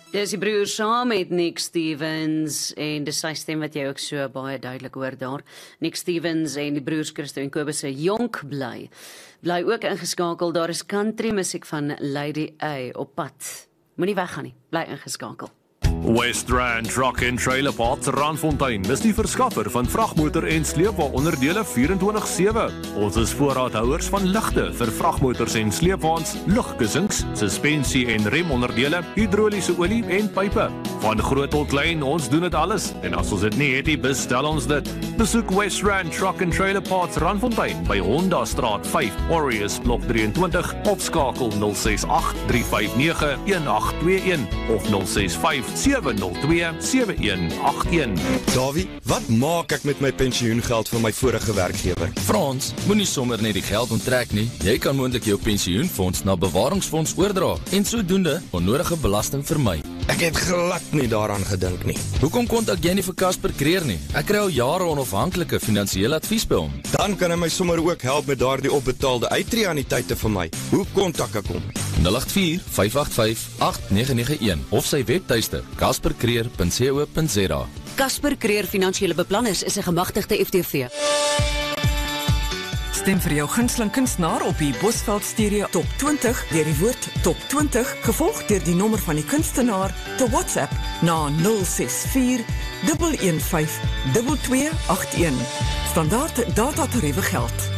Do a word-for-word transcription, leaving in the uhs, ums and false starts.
Dis die broers saam met Nick Stevens en dis sy stem wat jy ook so baie duidelik hoor daar. Nick Stevens en die broers Christo en Kobus se Jonk bly. Bly ook ingeskakel, daar is country musiek van Lady A op pad. Moenie weggaan nie, bly ingeskakel. West Rand Truck and Trailer Parts Randfontein is die verskaffer van vragmotor en sleepwa-onderdele vierentwintig sewe. Ons is voorraadhouers van ligte vir vragmotors en sleepwaens, lugkussings, suspensie en remonderdele, hidroliese olie en pype. Van groot tot klein, ons doen dit alles. En as ons dit nie het nie, bestel ons dit. Besoek West Rand Truck and Trailer Parts Randfontein by Honda Straat vyf, Warriors Blok drieëntwintig, of skakel nul ses agt drie vyf nege een agt twee een of nul ses vyf sewe nul twee sewe een agt een. Davie, wat maak ek met my pensioengeld van my vorige werkgewer? Frans, moenie sommer net die geld onttrek nie. Jy kan moontlik jou pensioenfonds na bewaringsfonds oordra en sodoende onnodige belasting vermy. Ek het glad nie daaraan gedink nie. Hoekom kontak jy nie vir Casper Creer nie? Ek kry al jare onafhanklike finansiële advies by hom. Dan kan hy my sommer ook help met daardie opbetaalde uittreeannuïteite vir my. Hoe kontak ek hom? nul agt vier vyf agt vyf agt nege nege een of sy webtuiste casper creer punt co punt za. Casper Creer Finansiële Beplanners is 'n gemagtigde F T V. Stem vir jou gunsteling kunstenaar op die Bosveld Stereo Top twintig deur die woord Top twintig, gevolg deur die nommer van die kunstenaar te WhatsApp na nul ses vier een een vyf twee twee agt een. Standaard datatariewe geld.